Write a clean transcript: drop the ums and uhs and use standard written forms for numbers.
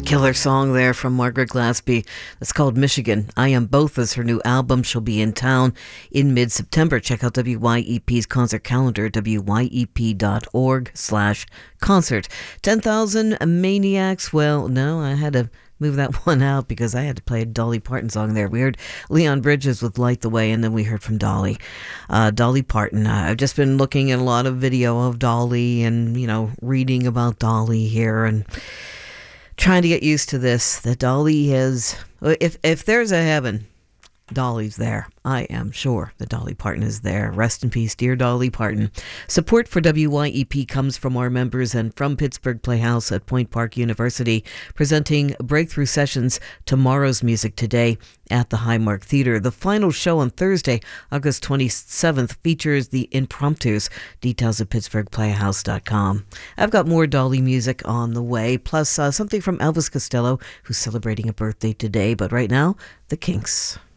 Killer song there from Margaret Glaspie. It's called Michigan. I Am Both as her new album. She'll be in town in mid-September. Check out WYEP's concert calendar, wyep.org/concert. 10,000 Maniacs. Well, no, I had to move that one out because I had to play a Dolly Parton song there. We heard Leon Bridges with Light the Way, and then we heard from Dolly Parton. I've just been looking at a lot of video of Dolly and, reading about Dolly here and trying to get used to this, that Dolly is, if there's a heaven, Dolly's there. I am sure that Dolly Parton is there. Rest in peace, dear Dolly Parton. Support for WYEP comes from our members and from Pittsburgh Playhouse at Point Park University, presenting Breakthrough Sessions, Tomorrow's Music Today at the Highmark Theater. The final show on Thursday, August 27th, features the Impromptus. Details at pittsburghplayhouse.com. I've got more Dolly music on the way, plus something from Elvis Costello, who's celebrating a birthday today. But right now, the Kinks.